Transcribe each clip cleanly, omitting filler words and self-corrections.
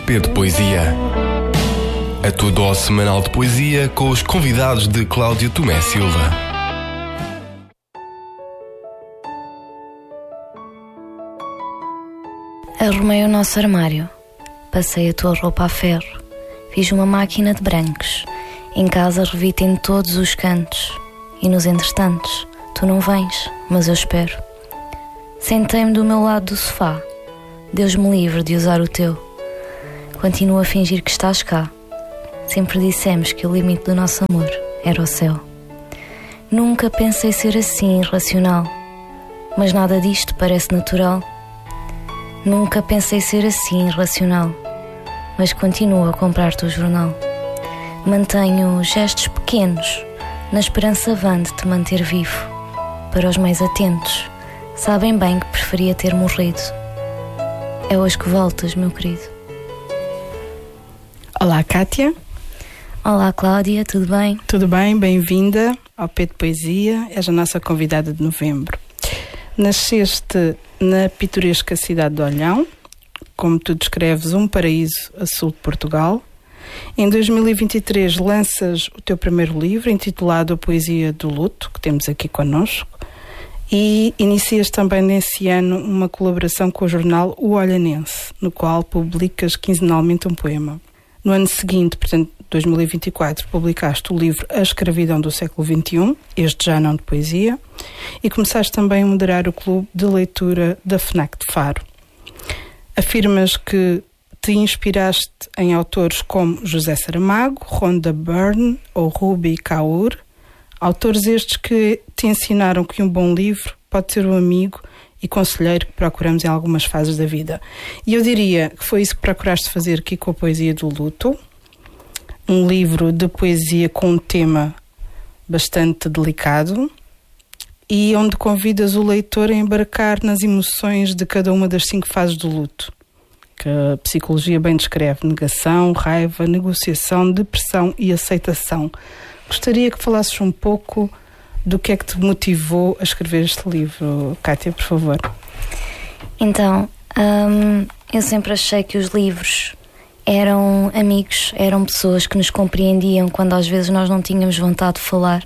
P de Poesia. A tua dose semanal de poesia com os convidados de Cláudio Tomé Silva. Arrumei o nosso armário, passei a tua roupa a ferro, fiz uma máquina de brancos. Em casa revi-te em todos os cantos, e nos entretantos, tu não vens, mas eu espero. Sentei-me do meu lado do sofá, Deus me livre de usar o teu. Continuo a fingir que estás cá. Sempre dissemos que o limite do nosso amor era o céu. Nunca pensei ser assim irracional, mas nada disto parece natural. Nunca pensei ser assim irracional, mas continuo a comprar-te o jornal. Mantenho gestos pequenos, na esperança vã de te manter vivo. Para os mais atentos, sabem bem que preferia ter morrido. É hoje que voltas, meu querido. Olá, Kátia. Olá, Cláudia, tudo bem? Tudo bem, bem-vinda ao P de Poesia. És a nossa convidada de novembro. Nasceste na pitoresca cidade de Olhão, como tu descreves, um paraíso a sul de Portugal. Em 2023 lanças o teu primeiro livro, intitulado A Poesia do Luto, que temos aqui connosco, e inicias também nesse ano uma colaboração com o jornal O Olhanense, no qual publicas quinzenalmente um poema. No ano seguinte, portanto, 2024, publicaste o livro A Escravidão do século XXI, este já não de poesia, e começaste também a moderar o clube de leitura da FNAC de Faro. Afirmas que te inspiraste em autores como José Saramago, Rhonda Byrne ou Ruby Kaur, autores estes que te ensinaram que um bom livro pode ser um amigo e conselheiro que procuramos em algumas fases da vida. E eu diria que foi isso que procuraste fazer aqui com a Poesia do Luto, um livro de poesia com um tema bastante delicado e onde convidas o leitor a embarcar nas emoções de cada uma das 5 fases do luto, que a psicologia bem descreve: negação, raiva, negociação, depressão e aceitação. Gostaria que falasses um pouco do que é que te motivou a escrever este livro, Kátia, por favor. Então, eu sempre achei que os livros eram amigos, eram pessoas que nos compreendiam quando às vezes nós não tínhamos vontade de falar.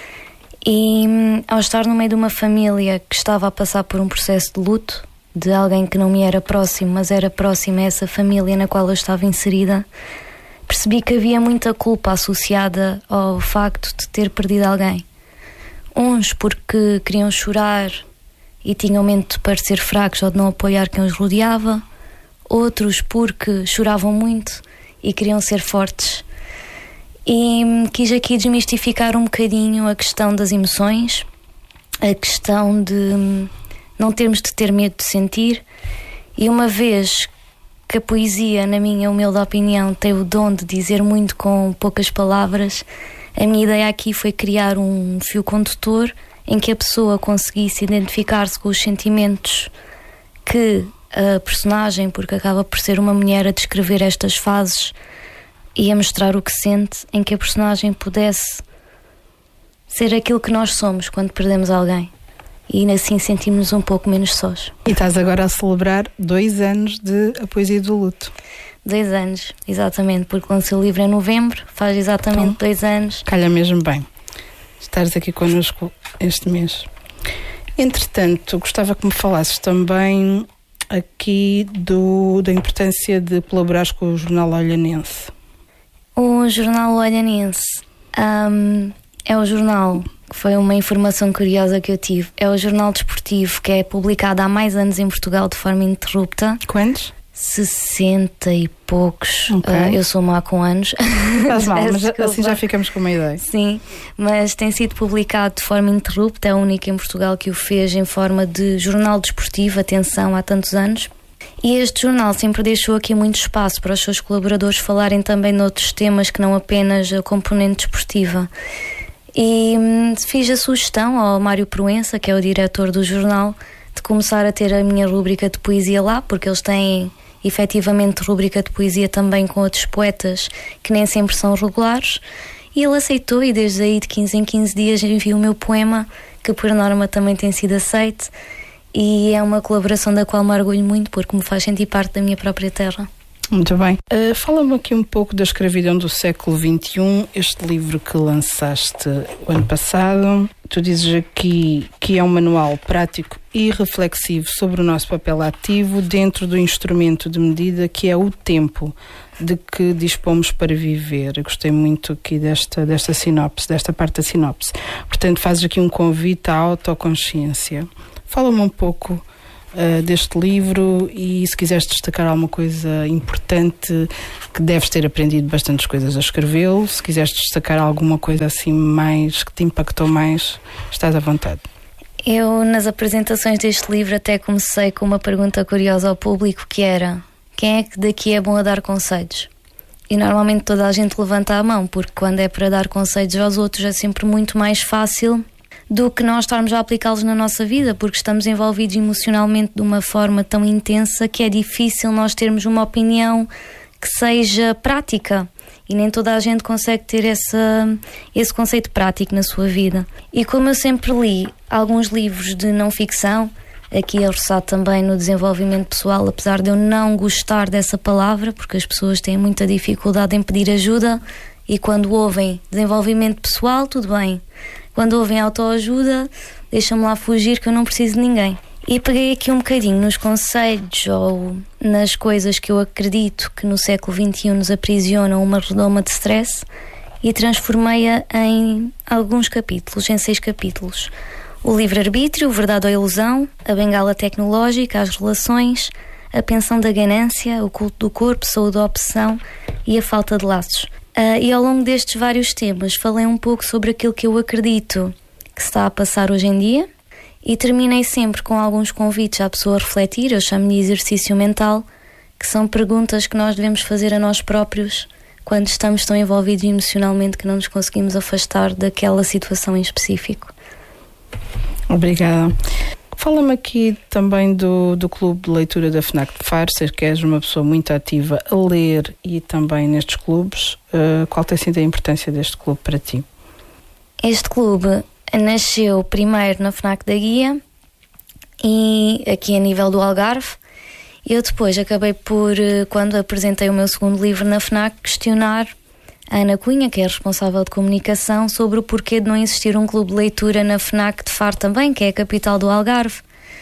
E ao estar no meio de uma família que estava a passar por um processo de luto, de alguém que não me era próximo, mas era próximo a essa família na qual eu estava inserida, percebi que havia muita culpa associada ao facto de ter perdido alguém. Uns porque queriam chorar e tinham medo de parecer fracos ou de não apoiar quem os rodeava. Outros porque choravam muito e queriam ser fortes. E quis aqui desmistificar um bocadinho a questão das emoções, a questão de não termos de ter medo de sentir. E uma vez que a poesia, na minha humilde opinião, tem o dom de dizer muito com poucas palavras, a minha ideia aqui foi criar um fio condutor em que a pessoa conseguisse identificar-se com os sentimentos que a personagem, porque acaba por ser uma mulher a descrever estas fases e a mostrar o que sente, em que a personagem pudesse ser aquilo que nós somos quando perdemos alguém. E assim sentimos-nos um pouco menos sós. E estás agora a celebrar 2 anos de A Poesia do Luto. 2 anos, exatamente, porque lancei o livro em novembro, faz exatamente então, 2 anos. Calha mesmo bem estares aqui connosco este mês. Entretanto, gostava que me falasses também aqui da importância de colaborares com o Jornal Olhanense. O Jornal Olhanense é o jornal, que foi uma informação curiosa que eu tive, é o jornal desportivo que é publicado há mais anos em Portugal de forma ininterrupta. Quantos? 60 e poucos. Okay. Eu sou má com anos. Faz mal, mas assim já ficamos com uma ideia. Sim, mas tem sido publicado de forma ininterrupta, é a única em Portugal que o fez em forma de jornal desportivo, atenção, há tantos anos. E este jornal sempre deixou aqui muito espaço para os seus colaboradores falarem também de outros temas que não apenas a componente desportiva. E fiz a sugestão ao Mário Proença, que é o diretor do jornal, de começar a ter a minha rúbrica de poesia lá, porque eles têm efetivamente rúbrica de poesia também com outros poetas que nem sempre são regulares, e ele aceitou, e desde aí de 15 em 15 dias envio o meu poema, que por norma também tem sido aceito, e é uma colaboração da qual me orgulho muito porque me faz sentir parte da minha própria terra. Muito bem. Fala-me aqui um pouco da Escravidão do século XXI, este livro que lançaste o ano passado. Tu dizes aqui que é um manual prático e reflexivo sobre o nosso papel ativo dentro do instrumento de medida que é o tempo de que dispomos para viver. Eu gostei muito aqui desta sinopse, desta parte da sinopse. Portanto, fazes aqui um convite à autoconsciência. Fala-me um pouco deste livro e se quiseres destacar alguma coisa importante, que deves ter aprendido bastantes coisas a escrevê-lo, se quiseres destacar alguma coisa assim mais que te impactou mais, estás à vontade. Eu, nas apresentações deste livro, até comecei com uma pergunta curiosa ao público, que era: quem é que daqui é bom a dar conselhos? E normalmente toda a gente levanta a mão, porque quando é para dar conselhos aos outros é sempre muito mais fácil do que nós estarmos a aplicá-los na nossa vida, porque estamos envolvidos emocionalmente de uma forma tão intensa que é difícil nós termos uma opinião que seja prática, e nem toda a gente consegue ter esse conceito prático na sua vida. E como eu sempre li alguns livros de não ficção, aqui é roçado também no desenvolvimento pessoal, apesar de eu não gostar dessa palavra, porque as pessoas têm muita dificuldade em pedir ajuda, e quando ouvem desenvolvimento pessoal, tudo bem. Quando ouvem autoajuda, deixa-me lá fugir que eu não preciso de ninguém. E peguei aqui um bocadinho nos conselhos ou nas coisas que eu acredito que no século XXI nos aprisionam uma redoma de stress e transformei-a em alguns capítulos, em 6 capítulos. O livre-arbítrio, verdade ou ilusão, a bengala tecnológica, as relações, a pensão da ganância, o culto do corpo, saúde da opção e a falta de laços. E ao longo destes vários temas falei um pouco sobre aquilo que eu acredito que se está a passar hoje em dia e terminei sempre com alguns convites à pessoa a refletir. Eu chamo de exercício mental, que são perguntas que nós devemos fazer a nós próprios quando estamos tão envolvidos emocionalmente que não nos conseguimos afastar daquela situação em específico. Obrigada. Fala-me aqui também do clube de leitura da FNAC de Faro, sei que és uma pessoa muito ativa a ler e também nestes clubes. Qual tem sido a importância deste clube para ti? Este clube nasceu primeiro na FNAC da Guia e aqui a nível do Algarve. Eu depois acabei por, quando apresentei o meu segundo livro na FNAC, questionar a Ana Cunha, que é a responsável de comunicação, sobre o porquê de não existir um clube de leitura na FNAC de Faro também, que é a capital do Algarve.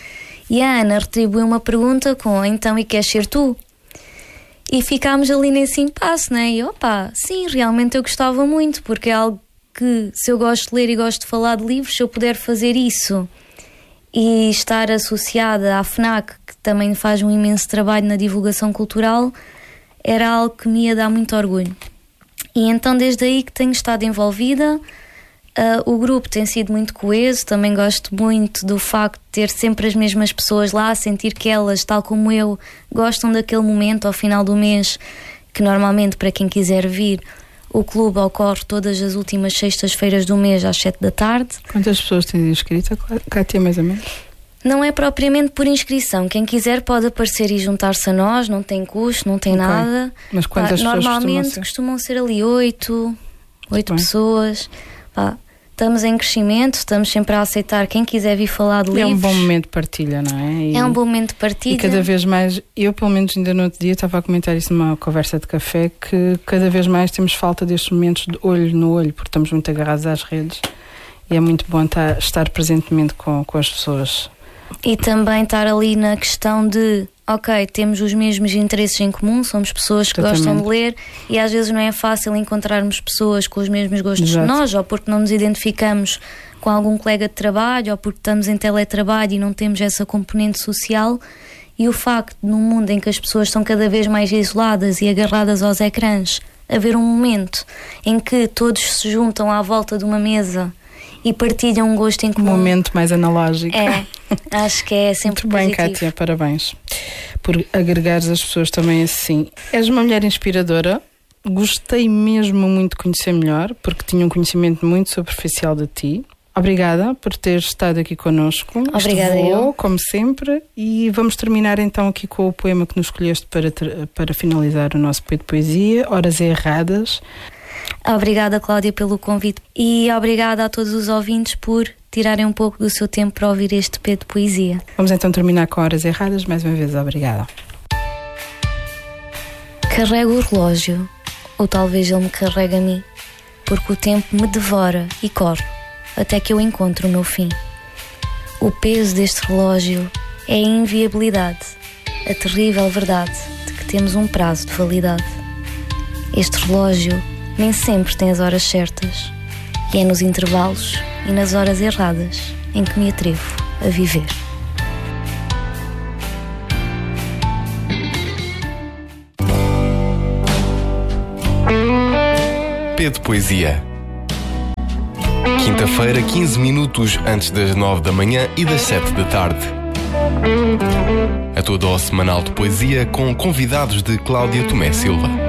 E a Ana retribuiu uma pergunta com: então, e queres ser tu? E ficámos ali nesse impasse, né? E sim, realmente eu gostava muito, porque é algo que, se eu gosto de ler e gosto de falar de livros, se eu puder fazer isso e estar associada à FNAC, que também faz um imenso trabalho na divulgação cultural, era algo que me ia dar muito orgulho. E então desde aí que tenho estado envolvida. O grupo tem sido muito coeso, também gosto muito do facto de ter sempre as mesmas pessoas lá, sentir que elas, tal como eu, gostam daquele momento ao final do mês, que normalmente, para quem quiser vir, o clube ocorre todas as últimas sextas-feiras do mês às 7 da tarde. Quantas pessoas tens inscrita, Cátia, mais ou menos? Não é propriamente por inscrição. Quem quiser pode aparecer e juntar-se a nós, não tem custo, não tem nada. Mas quantas pessoas normalmente costumam ser ali 8 pessoas. Estamos em crescimento, estamos sempre a aceitar quem quiser vir falar de livros. É um bom momento de partilha, não é? É um bom momento de partilha. E cada vez mais, eu pelo menos ainda no outro dia estava a comentar isso numa conversa de café, que cada vez mais temos falta destes momentos de olho no olho, porque estamos muito agarrados às redes e é muito bom estar presentemente com as pessoas. E também estar ali na questão de, temos os mesmos interesses em comum, somos pessoas que gostam de ler e às vezes não é fácil encontrarmos pessoas com os mesmos gostos que nós, ou porque não nos identificamos com algum colega de trabalho, ou porque estamos em teletrabalho e não temos essa componente social. E o facto de, num mundo em que as pessoas estão cada vez mais isoladas e agarradas aos ecrãs, haver um momento em que todos se juntam à volta de uma mesa e partilham um gosto em comum. Um momento mais analógico. Acho que é sempre muito bem, positivo. Cátia, parabéns por agregares as pessoas também assim. És uma mulher inspiradora. Gostei mesmo muito de conhecer melhor, porque tinha um conhecimento muito superficial de ti. Obrigada por teres estado aqui connosco. Obrigada eu. Como sempre. E vamos terminar então aqui com o poema que nos escolheste para finalizar o nosso P de Poesia, Horas Erradas. Obrigada, Cláudia, pelo convite e obrigada a todos os ouvintes por tirarem um pouco do seu tempo para ouvir este P de Poesia. Vamos então terminar com Horas Erradas. Mais uma vez, obrigada. Carrego o relógio, ou talvez ele me carregue a mim, porque o tempo me devora e corre até que eu encontro o meu fim. O peso deste relógio é a inviabilidade, a terrível verdade de que temos um prazo de validade. Este relógio nem sempre tem as horas certas, e é nos intervalos e nas horas erradas em que me atrevo a viver. P de Poesia. Quinta-feira, 15 minutos antes das 9 da manhã e das 7 da tarde. A tua dose semanal de poesia com convidados de Cláudia Tomé Silva.